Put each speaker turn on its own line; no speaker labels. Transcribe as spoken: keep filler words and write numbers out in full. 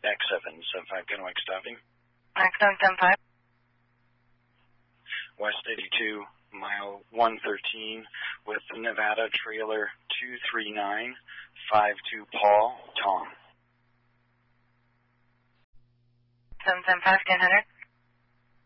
X seven seven five Kennewick stopping.
X seven seven five.
West eighty-two, mile one thirteen, with Nevada trailer two three nine five two Paul, Tom.
seven seven five, ten hundred.